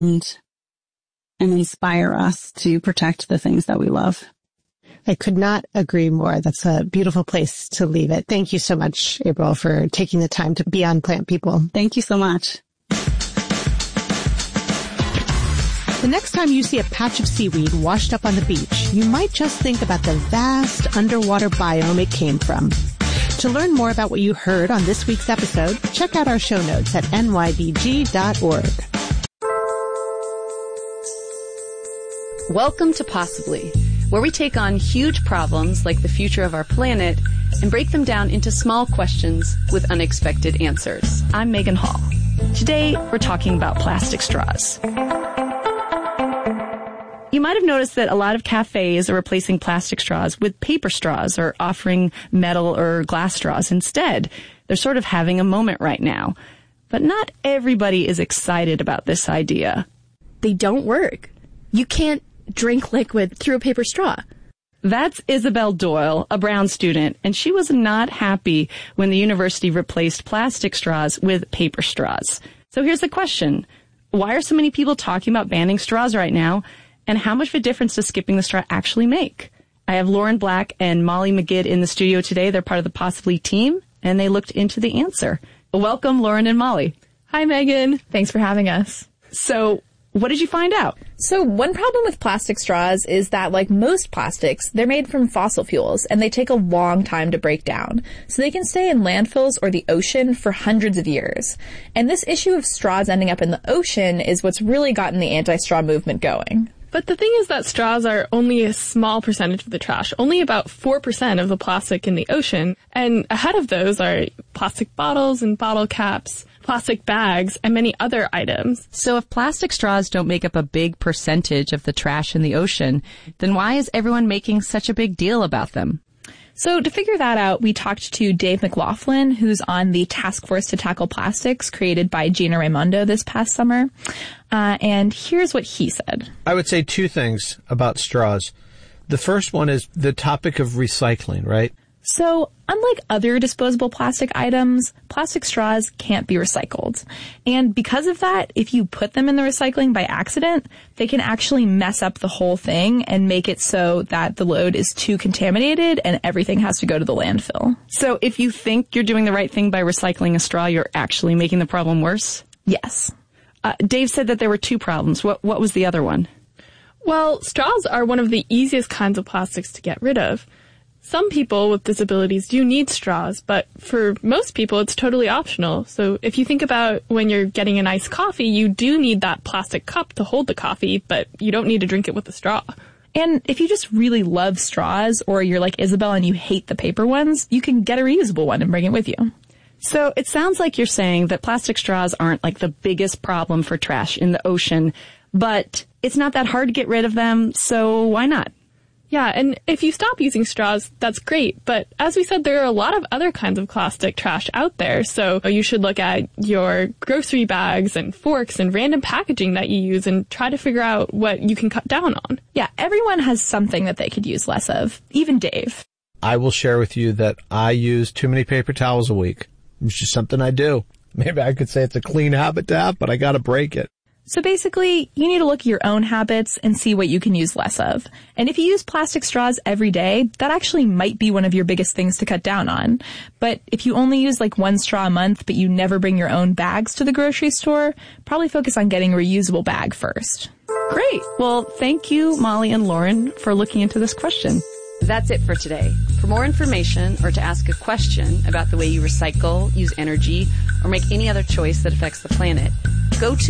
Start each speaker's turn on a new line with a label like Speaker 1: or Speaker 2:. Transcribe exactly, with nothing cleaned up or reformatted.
Speaker 1: and, and inspire us to protect the things that we love.
Speaker 2: I could not agree more. That's a beautiful place to leave it. Thank you so much, April, for taking the time to be on Plant People.
Speaker 1: Thank you so much.
Speaker 2: The next time you see a patch of seaweed washed up on the beach, you might just think about the vast underwater biome it came from. To learn more about what you heard on this week's episode, check out our show notes at N Y D G dot org.
Speaker 3: Welcome to Possibly, where we take on huge problems like the future of our planet and break them down into small questions with unexpected answers. I'm Megan Hall. Today, we're talking about plastic straws. You might have noticed that a lot of cafes are replacing plastic straws with paper straws or offering metal or glass straws instead. They're sort of having a moment right now. But not everybody is excited about this idea.
Speaker 4: They don't work. You can't drink liquid through a paper straw.
Speaker 3: That's Isabel Doyle, a Brown student, and she was not happy when the university replaced plastic straws with paper straws. So here's the question. Why are so many people talking about banning straws right now? And how much of a difference does skipping the straw actually make? I have Lauren Black and Molly McGidd in the studio today. They're part of the Possibly team, and they looked into the answer. Welcome, Lauren and Molly.
Speaker 4: Hi, Megan. Thanks for having us.
Speaker 3: So, what did you find out?
Speaker 5: So one problem with plastic straws is that, like most plastics, they're made from fossil fuels, and they take a long time to break down. So they can stay in landfills or the ocean for hundreds of years. And this issue of straws ending up in the ocean is what's really gotten the anti-straw movement going.
Speaker 6: But the thing is that straws are only a small percentage of the trash, only about four percent of the plastic in the ocean. And ahead of those are plastic bottles and bottle caps, plastic bags, and many other items.
Speaker 3: So if plastic straws don't make up a big percentage of the trash in the ocean, then why is everyone making such a big deal about them?
Speaker 5: So to figure that out, we talked to Dave McLaughlin, who's on the Task Force to Tackle Plastics created by Gina Raimondo this past summer. Uh, and here's what he said.
Speaker 7: I would say two things about straws. The first one is the topic of recycling, right?
Speaker 5: So, unlike other disposable plastic items, plastic straws can't be recycled. And because of that, if you put them in the recycling by accident, they can actually mess up the whole thing and make it so that the load is too contaminated and everything has to go to the landfill.
Speaker 3: So if you think you're doing the right thing by recycling a straw, you're actually making the problem worse?
Speaker 5: Yes.
Speaker 3: Uh, Dave said that there were two problems. What, what was the other one?
Speaker 6: Well, straws are one of the easiest kinds of plastics to get rid of. Some people with disabilities do need straws, but for most people, it's totally optional. So if you think about when you're getting an iced coffee, you do need that plastic cup to hold the coffee, but you don't need to drink it with a straw.
Speaker 5: And if you just really love straws, or you're like Isabel and you hate the paper ones, you can get a reusable one and bring it with you.
Speaker 3: So it sounds like you're saying that plastic straws aren't like the biggest problem for trash in the ocean, but it's not that hard to get rid of them, so why not?
Speaker 6: Yeah, and if you stop using straws, that's great. But as we said, there are a lot of other kinds of plastic trash out there. So you should look at your grocery bags and forks and random packaging that you use and try to figure out what you can cut down on.
Speaker 5: Yeah, everyone has something that they could use less of. Even Dave.
Speaker 7: I will share with you that I use too many paper towels a week. It's just something I do. Maybe I could say it's a clean habit to have, but I got to break it.
Speaker 5: So basically, you need to look at your own habits and see what you can use less of. And if you use plastic straws every day, that actually might be one of your biggest things to cut down on. But if you only use like one straw a month, but you never bring your own bags to the grocery store, probably focus on getting a reusable bag first.
Speaker 3: Great. Well, thank you, Molly and Lauren, for looking into this question. That's it for today. For more information or to ask a question about the way you recycle, use energy, or make any other choice that affects the planet, go to